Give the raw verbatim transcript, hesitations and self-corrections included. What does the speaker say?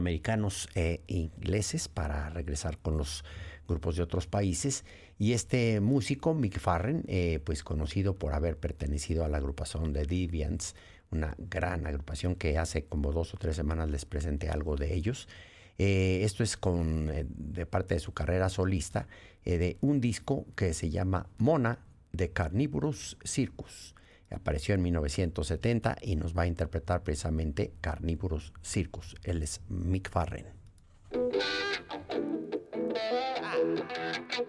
americanos e ingleses para regresar con los grupos de otros países. Y este músico, Mick Farren, eh, pues conocido por haber pertenecido a la agrupación de Deviants, una gran agrupación que hace como dos o tres semanas les presenté algo de ellos. Eh, esto es con, eh, de parte de su carrera solista, eh, de un disco que se llama Mona de Carnivorous Circus. Apareció en mil novecientos setenta y nos va a interpretar precisamente Carnivorous Circus. Él es Mick Farren.